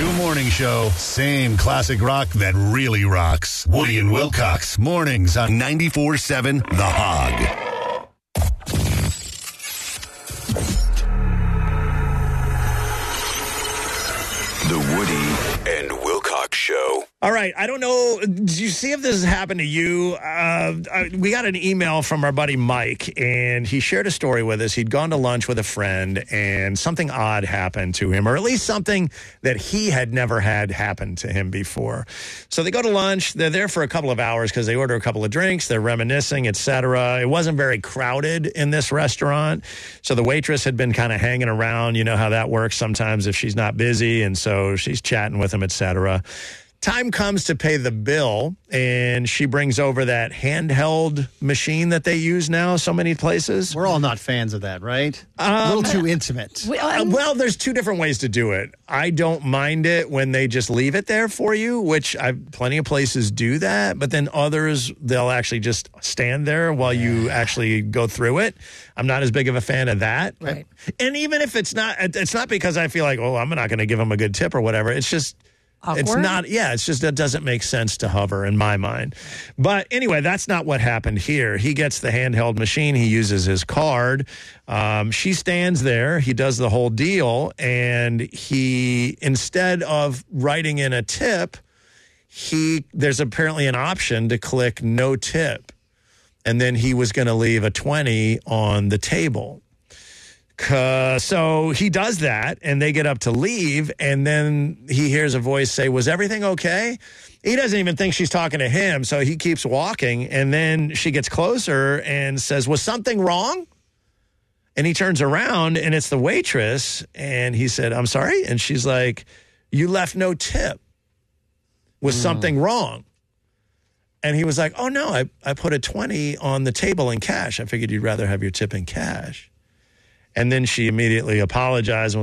New morning show. Same classic rock that really rocks. Woody and Wilcox. Mornings on 94.7 The Hog. The Woody and Wilcox Show. All right. I don't know. Did you see if this has happened to you? We got an email from our buddy Mike, and he shared a story with us. He'd gone to lunch with a friend, and something odd happened to him, or at least something that he had never had happen to him before. So they go to lunch. They're there for a couple of hours because they order a couple of drinks. They're reminiscing, etc. It wasn't very crowded in this restaurant, so the waitress had been kind of hanging around. You know how that works sometimes if she's not busy, and so she's chatting with him, etc. Time comes to pay the bill, and she brings over that handheld machine that they use now so many places. We're all not fans of that, right? A little too intimate. Well, there's two different ways to do it. I don't mind it when they just leave it there for you, which plenty of places do that, but then others, they'll actually just stand there while you actually go through it. I'm not as big of a fan of that. Right. And even if it's not because I feel like, I'm not going to give them a good tip or whatever. It's just... Awkward? It's not, it's just that doesn't make sense to hover in my mind. But anyway, that's not what happened here. He gets the handheld machine. He uses his card. She stands there. He does the whole deal. And he, instead of writing in a tip, there's apparently an option to click no tip. And then he was going to leave a 20 on the table. So he does that, and they get up to leave, and then he hears a voice say, "Was everything okay?" He doesn't even think she's talking to him, so he keeps walking, and then she gets closer and says, "Was something wrong?" And he turns around, and it's the waitress, and he said, "I'm sorry?" And she's like, "You left no tip. Was something wrong?" And he was like, "Oh, no, I put a 20 on the table in cash. I figured you'd rather have your tip in cash." And then she immediately apologized and